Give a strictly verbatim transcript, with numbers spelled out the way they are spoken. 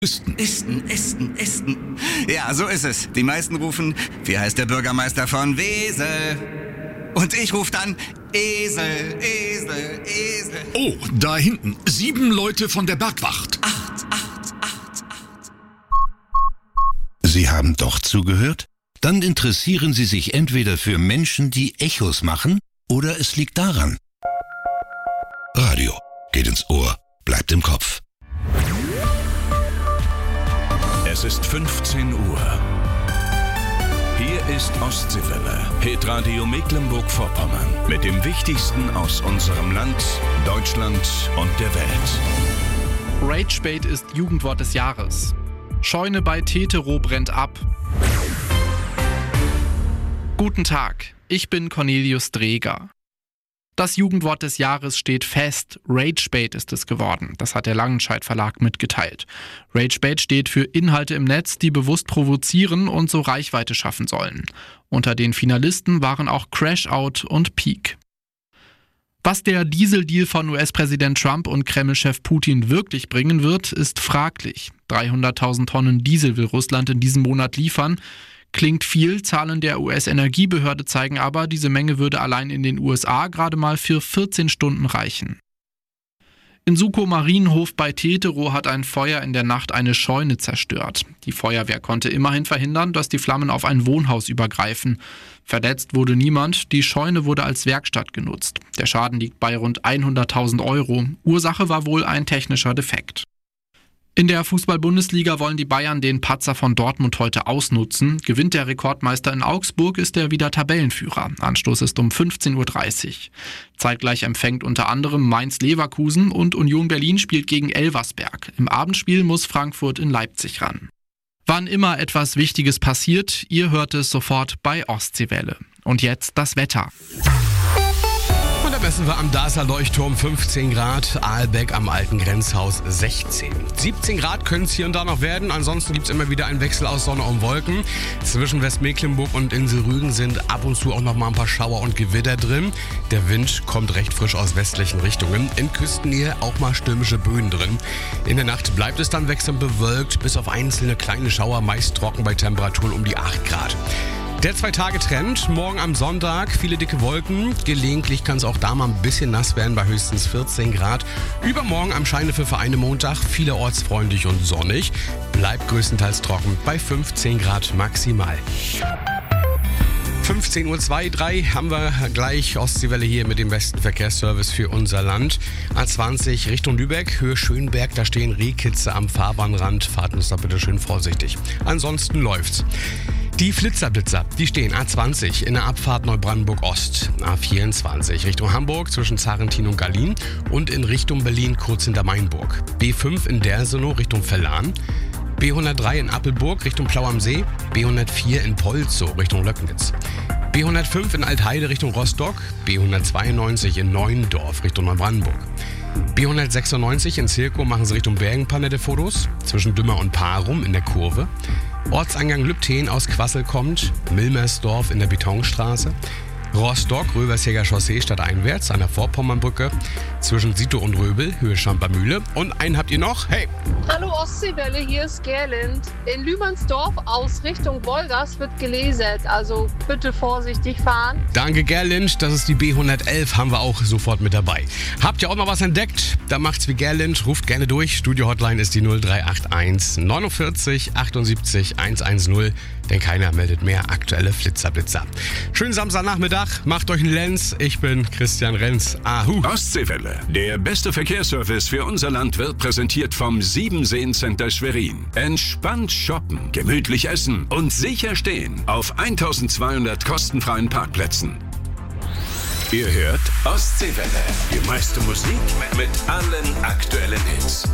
Isten. Isten, Isten, Isten. Ja, so ist es. Die meisten rufen, wie heißt der Bürgermeister von Wesel? Und ich rufe dann, Esel, Esel, Esel. Oh, da hinten. Sieben Leute von der Bergwacht. Acht, acht, acht, acht. Sie haben doch zugehört? Dann interessieren Sie sich entweder für Menschen, die Echos machen, oder es liegt daran. Radio geht ins Ohr, bleibt im Kopf. Es ist fünfzehn Uhr. Hier ist Ostseewelle, Hitradio Mecklenburg-Vorpommern. Mit dem Wichtigsten aus unserem Land, Deutschland und der Welt. Ragebait ist Jugendwort des Jahres. Scheune bei Tetero brennt ab. Guten Tag, ich bin Cornelius Dreger. Das Jugendwort des Jahres steht fest. Ragebait ist es geworden. Das hat der Langenscheidt Verlag mitgeteilt. Ragebait steht für Inhalte im Netz, die bewusst provozieren und so Reichweite schaffen sollen. Unter den Finalisten waren auch Crashout und Peak. Was der Dieseldeal von U S-Präsident Trump und Kreml-Chef Putin wirklich bringen wird, ist fraglich. dreihunderttausend Tonnen Diesel will Russland in diesem Monat liefern. Klingt viel, Zahlen der U S-Energiebehörde zeigen aber, diese Menge würde allein in den U S A gerade mal für vierzehn Stunden reichen. In Sukow Marienhof bei Tetero hat ein Feuer in der Nacht eine Scheune zerstört. Die Feuerwehr konnte immerhin verhindern, dass die Flammen auf ein Wohnhaus übergreifen. Verletzt wurde niemand, die Scheune wurde als Werkstatt genutzt. Der Schaden liegt bei rund hunderttausend Euro. Ursache war wohl ein technischer Defekt. In der Fußball-Bundesliga wollen die Bayern den Patzer von Dortmund heute ausnutzen. Gewinnt der Rekordmeister in Augsburg, ist er wieder Tabellenführer. Anstoß ist um fünfzehn Uhr dreißig. Zeitgleich empfängt unter anderem Mainz-Leverkusen und Union Berlin spielt gegen Elversberg. Im Abendspiel muss Frankfurt in Leipzig ran. Wann immer etwas Wichtiges passiert, ihr hört es sofort bei Ostseewelle. Und jetzt das Wetter. Und da messen wir am Darßer Leuchtturm fünfzehn Grad, Aalbeck am Alten Grenzhaus sechzehn. siebzehn Grad können es hier und da noch werden, ansonsten gibt es immer wieder einen Wechsel aus Sonne und Wolken. Zwischen Westmecklenburg und Insel Rügen sind ab und zu auch noch mal ein paar Schauer und Gewitter drin. Der Wind kommt recht frisch aus westlichen Richtungen, in Küstennähe auch mal stürmische Böen drin. In der Nacht bleibt es dann wechselnd bewölkt, bis auf einzelne kleine Schauer, meist trocken bei Temperaturen um die acht Grad. Der Zwei-Tage-Trend, morgen am Sonntag, viele dicke Wolken. Gelegentlich kann es auch da mal ein bisschen nass werden bei höchstens vierzehn Grad. Übermorgen am Scheinepfiff eine Montag, vielerorts freundlich und sonnig. Bleibt größtenteils trocken bei fünfzehn Grad maximal. fünfzehn Uhr zwei drei haben wir gleich Ostseewelle hier mit dem besten Verkehrsservice für unser Land. A zwanzig Richtung Lübeck, Höhe Schönberg, da stehen Rehkitze am Fahrbahnrand. Fahrt uns da bitte schön vorsichtig. Ansonsten läuft's. Die Flitzerblitzer, die stehen A zwanzig in der Abfahrt Neubrandenburg-Ost, A vierundzwanzig Richtung Hamburg zwischen Zarentin und Gallien und in Richtung Berlin kurz hinter Mainburg. B fünf in Dersenow Richtung Verlan, B hundertdrei in Appelburg Richtung Plau am See, B hundertvier in Polzow Richtung Löcknitz, B hundertfünf in Altheide Richtung Rostock, B hundertzweiundneunzig in Neuendorf Richtung Neubrandenburg. B hundertsechsundneunzig in Zirkow machen sie Richtung Bergenpanne Fotos, zwischen Dümmer und Parum in der Kurve. Ortseingang Lübtheen aus Quassel kommt, Milmersdorf in der Betonstraße, Rostock, Röversjäger Chaussee stadteinwärts an der Vorpommernbrücke, zwischen Sito und Röbel, Höhe Schampermühle. Und einen habt ihr noch, hey! Hallo Ostseewelle, hier ist Gerlind. In Lühmannsdorf aus Richtung Wolgast wird gelasert, also bitte vorsichtig fahren. Danke Gerlind, das ist die B hundertelf, haben wir auch sofort mit dabei. Habt ihr auch noch was entdeckt? Dann macht's wie Gerlind, ruft gerne durch. Studio-Hotline ist die null drei acht eins neunundvierzig achtundsiebzig hundertzehn, denn keiner meldet mehr aktuelle Flitzerblitzer. Schönen Samstagnachmittag, macht euch einen Lenz. Ich bin Christian Renz. Ahu. Ostseewelle, der beste Verkehrsservice für unser Land, wird präsentiert vom Siebenseen-Center Schwerin. Entspannt shoppen, gemütlich essen und sicher stehen auf eintausendzweihundert kostenfreien Parkplätzen. Ihr hört Ostseewelle, die meiste Musik mit allen aktuellen Hits.